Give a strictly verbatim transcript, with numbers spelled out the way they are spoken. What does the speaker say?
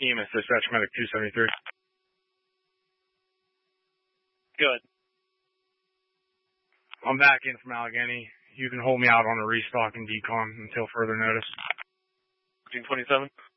E M S dispatch medic two seventy-three. Good. I'm back in from Allegheny. You can hold me out on a restock and decon until further notice. June twenty-seventh?